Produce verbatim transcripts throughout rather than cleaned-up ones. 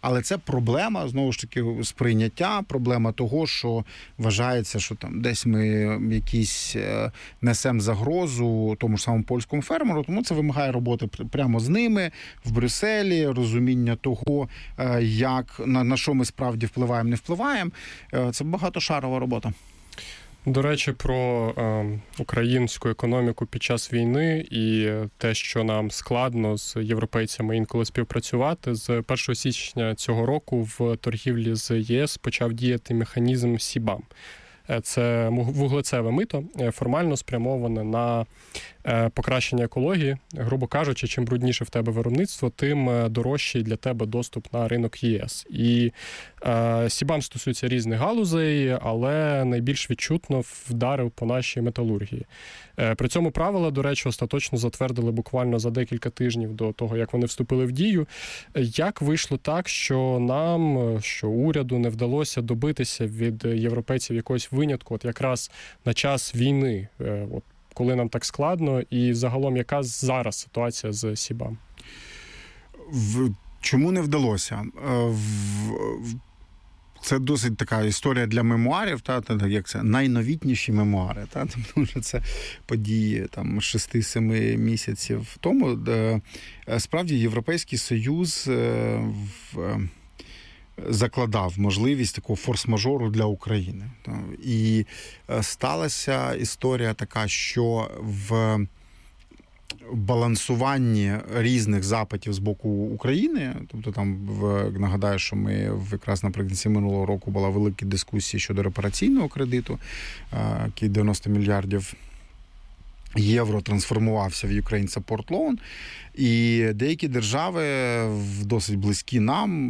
Але це проблема, знову ж таки, сприйняття, проблема того, що вважається, що там десь ми якісь несемо загрозу тому ж самому польському фермеру, тому це вимагає роботи прямо з ними в Брюсселі, розуміння того, як, на, на що ми справді впливаємо, не впливаємо. Це багатошарова робота. До речі, про е, українську економіку під час війни і те, що нам складно з європейцями інколи співпрацювати. З першого січня цього року в торгівлі з ЄС почав діяти механізм СІБАМ. Це вуглецеве мито, формально спрямоване на покращення екології. Грубо кажучи, чим брудніше в тебе виробництво, тим дорожчий для тебе доступ на ринок ЄС. І СІБАМ стосується різних галузей, але найбільш відчутно вдарив по нашій металургії. При цьому правила, до речі, остаточно затвердили буквально за декілька тижнів до того, як вони вступили в дію. Як вийшло так, що нам, що уряду не вдалося добитися від європейців якогось винятку, от якраз на час війни, от коли нам так складно, і загалом яка зараз ситуація з СІБАМ? В... Чому не вдалося? В... Це досить така історія для мемуарів, та, та як це найновітніші мемуари, та, тому що це події там шести-семи місяців тому. Де, справді Європейський Союз в, закладав можливість такого форс-мажору для України. Та, і сталася історія така, що в балансуванні різних запитів з боку України, тобто там, в, нагадаю, що ми якраз наприкінці минулого року була велика дискусія щодо репараційного кредиту, який дев'яносто мільярдів євро трансформувався в Ukraine Support Loan, і деякі держави, досить близькі нам,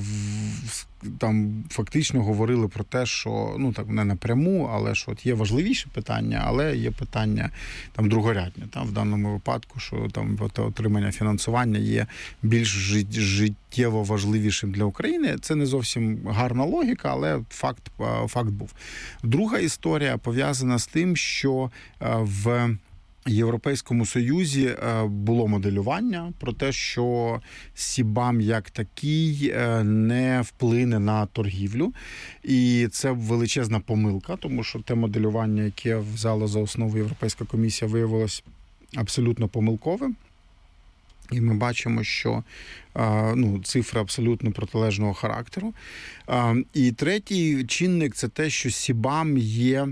там фактично говорили про те, що, ну так, не напряму, але що от є важливіші питання, але є питання там другорядні. Там в даному випадку, що там отримання фінансування є більш життєво важливішим для України. Це не зовсім гарна логіка, але факт, факт був. Друга історія пов'язана з тим, що в Європейському Союзі було моделювання про те, що СІБАМ як такий не вплине на торгівлю. І це величезна помилка, тому що те моделювання, яке взяла за основу Європейська комісія, виявилось абсолютно помилковим. І ми бачимо, що ну, цифри абсолютно протилежного характеру. І третій чинник – це те, що СІБАМ є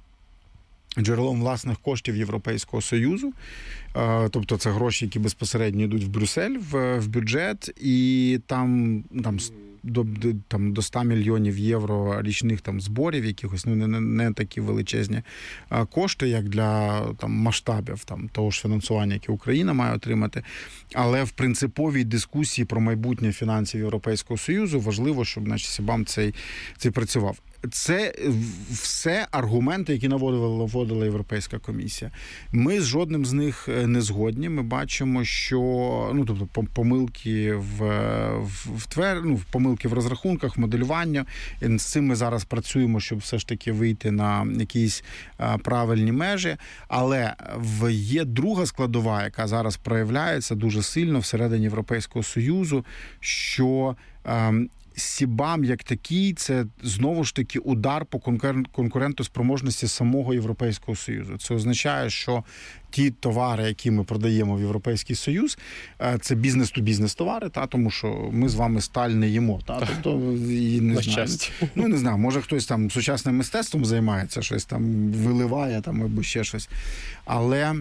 джерелом власних коштів Європейського Союзу, тобто це гроші, які безпосередньо йдуть в Брюссель, в, в бюджет, і там, там до, там до ста мільйонів євро річних там зборів якихось, ну не, не такі величезні кошти, як для там масштабів там того ж фінансування, яке Україна має отримати. Але в принциповій дискусії про майбутнє фінансів Європейського Союзу важливо, щоб наш СІБАМ цей, цей працював. Це все аргументи, які наводила, наводила Європейська комісія. Ми з жодним з них не згодні. Ми бачимо, що ну тобто помилки в, в, в твер, ну, помилки в розрахунках, в моделюванні. І з цим ми зараз працюємо, щоб все ж таки вийти на якісь а, правильні межі. Але в, є друга складова, яка зараз проявляється дуже сильно всередині Європейського Союзу, що а, СІБАМ як такий – це знову ж таки удар по конкурентоспроможності самого Європейського Союзу. Це означає, що ті товари, які ми продаємо в Європейський Союз, це бізнес-ту-бізнес товари, та, тому що ми з вами сталь не їмо. Та, тобто, і не знаю, ну, не знаю, може хтось там сучасним мистецтвом займається, щось там виливає там, або ще щось. Але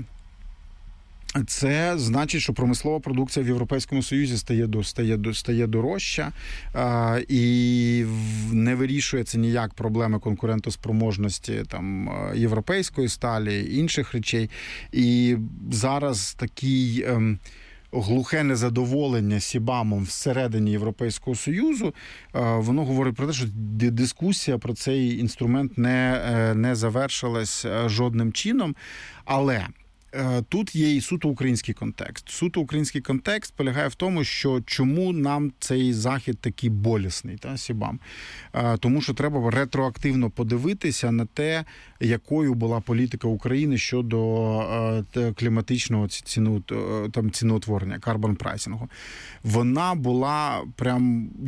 це значить, що промислова продукція в Європейському Союзі стає, стає, стає дорожча а, і не вирішується ніяк проблеми конкурентоспроможності там, європейської сталі, інших речей. І зараз такий ем, глухе незадоволення СІБАМом всередині Європейського Союзу, воно говорить про те, що дискусія про цей інструмент не, не завершилась жодним чином. Але тут є і суто український контекст. Суто український контекст полягає в тому, що чому нам цей захід такий болісний, та, СІБАМ. Тому що треба ретроактивно подивитися на те, якою була політика України щодо кліматичного ціну, там, ціноутворення, карбон-прайсингу. Вона була прям